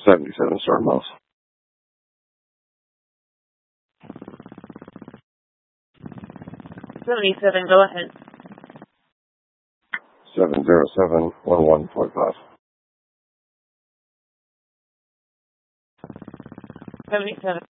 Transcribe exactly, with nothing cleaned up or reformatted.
seventy-seven star miles. seventy-seven, go ahead. seven zero seven one one four five. seventy-seven.